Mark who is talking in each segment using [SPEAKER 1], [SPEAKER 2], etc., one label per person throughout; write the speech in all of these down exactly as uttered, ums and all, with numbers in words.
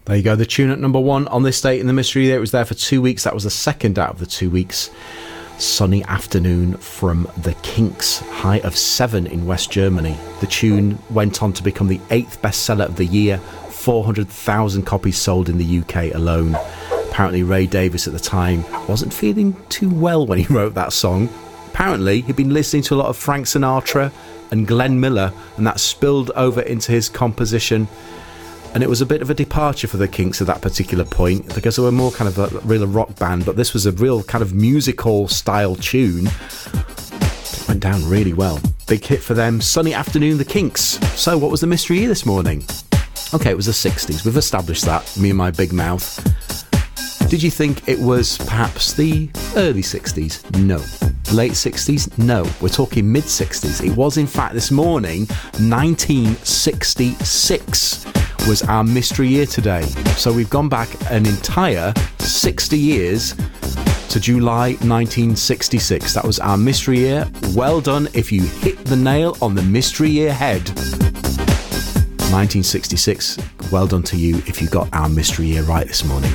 [SPEAKER 1] There you go, the tune at number one on this date in the Mystery Year. It was there for two weeks. That was the second out of the two weeks. Sunny Afternoon from the Kinks, high of seven in West Germany. The tune went on to become the eighth bestseller of the year, four hundred thousand copies sold in the U K alone. Apparently Ray Davies at the time wasn't feeling too well when he wrote that song. Apparently he'd been listening to a lot of Frank Sinatra and Glenn Miller, and that spilled over into his composition. And it was a bit of a departure for the Kinks at that particular point, because they were more kind of a real rock band, but this was a real kind of musical style tune. It went down really well. Big hit for them. Sunny Afternoon, the Kinks. So what was the Mystery Year this morning? Okay, it was the sixties. We've established that, me and my big mouth. Did you think it was perhaps the early sixties? No. Late sixties? No. We're talking mid-sixties. It was, in fact, this morning, nineteen sixty-six was our Mystery Year today. So we've gone back an entire sixty years to July nineteen sixty-six. That was our Mystery Year. Well done if you hit the nail on the Mystery Year head. nineteen sixty-six, well done to you if you got our Mystery Year right this morning.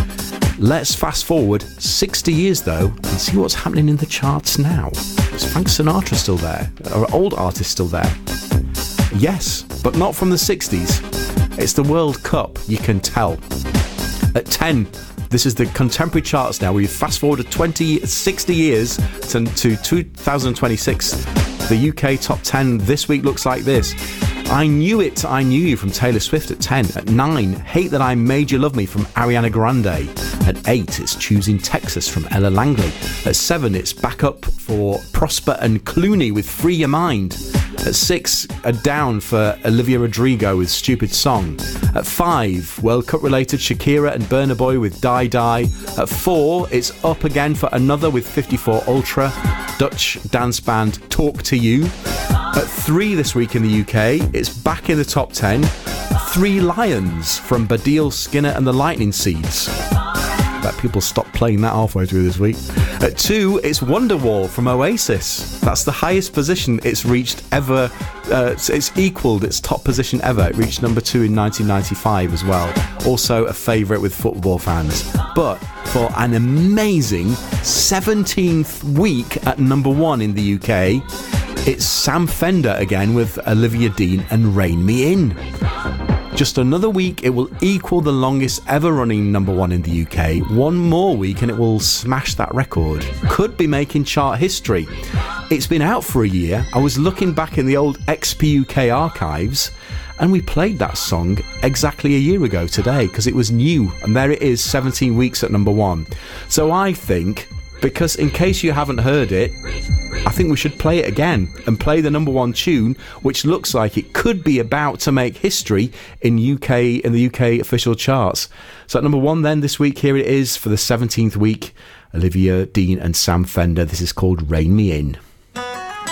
[SPEAKER 1] Let's fast forward sixty years though and see what's happening in the charts now. Is Frank Sinatra still there? Are old artists still there? Yes, but not from the sixties. It's the World Cup, you can tell. At ten, this is the contemporary charts now. We fast forward twenty, sixty years to, to two thousand twenty-six. The U K top ten this week looks like this. I Knew It, I Knew You from Taylor Swift at ten. At nine, Hate That I Made You Love Me from Ariana Grande. At eight, it's Choosing Texas from Ella Langley. At seven, it's Back Up for Prosper and Clooney with Free Your Mind. At six, a down for Olivia Rodrigo with Stupid Song. At five, World Cup related Shakira and Burna Boy with Die Die. At four, it's up again for another with fifty-four Ultra. Dutch dance band Talk to You. At three this week in the U K, it's back in the top ten. Three Lions from Baddiel, Skinner and the Lightning Seeds. Bet people stopped playing that halfway through this week. At two, it's Wonderwall from Oasis. That's the highest position it's reached ever. Uh, it's equalled its top position ever. It reached number two in nineteen ninety-five as well. Also a favourite with football fans. But for an amazing seventeenth week at number one in the U K, it's Sam Fender again with Olivia Dean and Rein Me In. Just another week, it will equal the longest ever running number one in the U K. One more week and it will smash that record. Could be making chart history. It's been out for a year. I was looking back in the old X P U K archives and we played that song exactly a year ago today because it was new. And there it is, seventeen weeks at number one. So I think, because in case you haven't heard it, I think we should play it again and play the number one tune, which looks like it could be about to make history in U K in the U K official charts. So at number one then this week, here it is for the seventeenth week, Olivia Dean and Sam Fender. This is called Rein Me In.